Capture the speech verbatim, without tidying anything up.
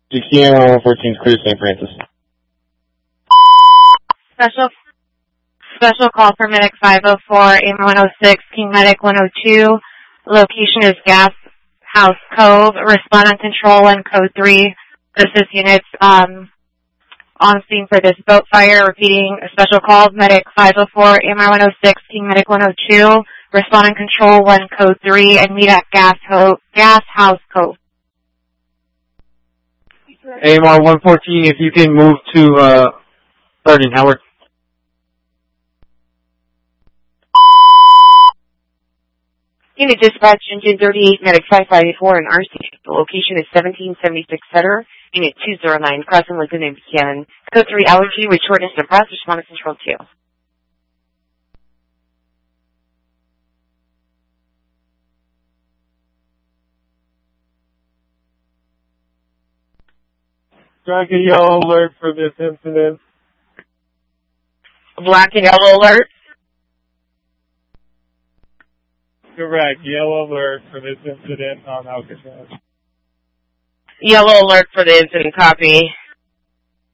sixteen A one fourteen, clear Saint Francis. Special special call for Medic five oh four, A M R one oh six, King Medic one oh two. Location is Gas House Cove. Respond on control one, code three. Assist units um, on scene for this boat fire. Repeating a special call, Medic five oh four, A M R one oh six, King Medic one oh two. Respond on control one, code three, and meet at Gas, Ho- Gas House Cove. A M R one fourteen, if you can move to uh, Sergeant Howard. Unit Dispatch, Engine thirty-eight, Medic five five four, and R C. The location is seventeen seventy-six Sutter, Unit two oh nine, crossing Lagoon and Buchanan. Code three, allergy with shortness of breath, respond to control two. Black and yellow alert for this incident. Black and yellow alert. Correct. Yellow alert for this incident on Alcatraz. Yellow alert for the incident, copy.